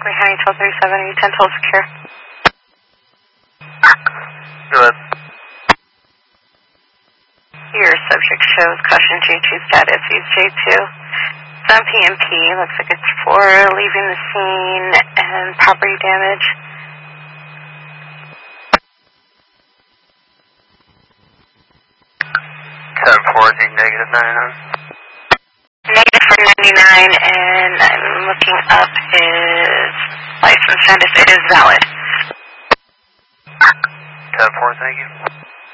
Berkeley County 1237, are you 10 toll secure? Go ahead. Your subject shows caution J2 status, use J2. 7 PMP, looks like it's for leaving the scene and property damage. Negative 99. Negative for 99, and I'm looking up his license status. It is valid. 10-4, thank you.